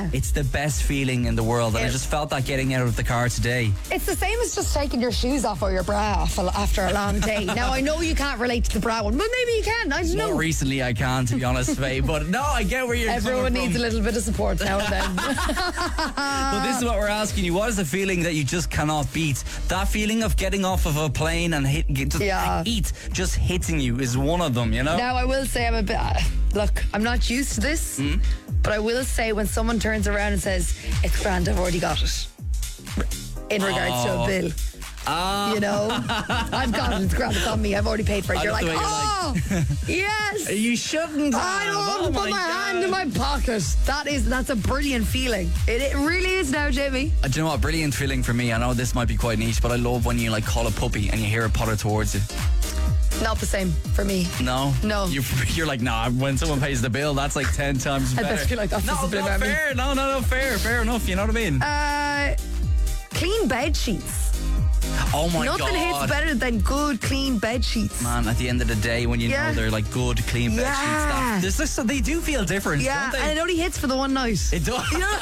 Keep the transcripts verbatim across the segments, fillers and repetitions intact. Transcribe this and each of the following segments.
Yeah. It's the best feeling in the world. And It- I just felt that getting out of the car today. It's the same as just taking your shoes off or your bra off after a long day. Now, I know you can't relate to the bra one, but maybe you can. I don't know. More recently I can, to be honest, Faye. But no, I get where you're Everyone coming needs from. a little bit of support now and then. But this is what we're asking you. What is the feeling that you just cannot beat? That feeling of getting off of a plane and hit, get, just Yeah. heat just hitting you is one of them, you know? Now, I will say I'm a bit... Uh, look, I'm not used to this, Hmm? but I will say when someone turns around and says, it's grand, I've already got it. In regards to Oh. a bill. Ah. You know, I've got it, it's grand, it's on me, I've already paid for it. I You're love like, the way you're oh, yes. You shouldn't have. I don't want Oh to put my, God. hand in my pocket. That is, that's a brilliant feeling. It, it really is now, Jamie. Uh, Do you know what? Brilliant feeling for me. I know this might be quite niche, but I love when you like call a puppy and you hear it putter towards you. Not the same for me. No? No. You're, you're like, nah, when someone pays the bill, that's like ten times I better. bet you like that's no, just a bit not about me. fair. No, no, no, fair. Fair enough. You know what I mean? Uh, clean bed sheets. oh my Nothing God. hits better than good, clean bed sheets. Man, at the end of the day, when you Yeah. know they're like good, clean bed Yeah. sheets, that, this, this, they do feel different, Yeah, don't and they? it only hits for the one night. It does.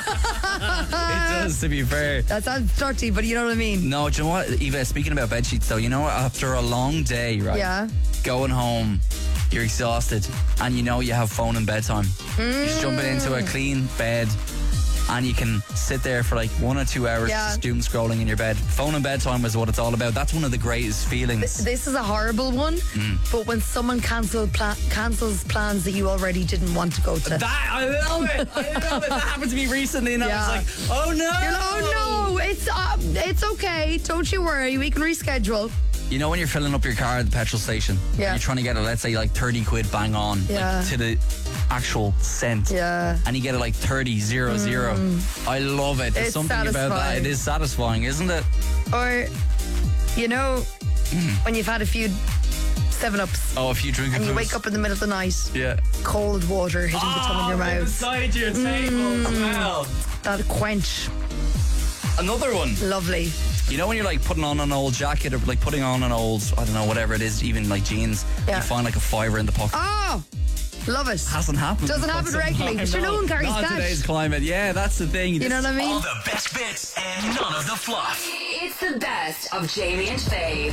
It does, to be fair. That sounds dirty, but you know what I mean. No, do you know what, Eva, speaking about bed sheets though, you know what, after a long day, right? Yeah. Going home, you're exhausted, and you know you have phone and bedtime. You're just jumping into a clean bed, and you can sit there for like one or two hours Yeah. just doom scrolling in your bed. Phone and bedtime is what it's all about. That's one of the greatest feelings. This is a horrible one, Mm. but when someone cancel pla- cancels plans that you already didn't want to go to. That, I love it. I love it. That happened to me recently, and Yeah. I was like, oh no. You're like, oh no, it's uh, it's okay. Don't you worry. We can reschedule. You know when you're filling up your car at the petrol station, Yeah. and you're trying to get it, let's say like thirty quid bang on, Yeah. like, to the actual cent, Yeah. and you get it like thirty zero zero. I love it. There's It's something about that. satisfying. It is satisfying, isn't it? Or, you know, when you've had a few seven ups Oh, a few drinking and you booze. wake up in the middle of the night, Yeah. cold water hitting the tongue in your mouth. Inside your table as well. That quench, Another one. lovely. You know when you're like putting on an old jacket or like putting on an old, I don't know, whatever it is, even like jeans, Yeah. you find like a fiver in the pocket. Oh, love it. Hasn't happened. Doesn't in happen quite some regularly. time. But sure, no one carries Not in cash. today's climate. Yeah, that's the thing. You know what I mean? All the best bits and none of the fluff. It's the best of Jamie and Faye.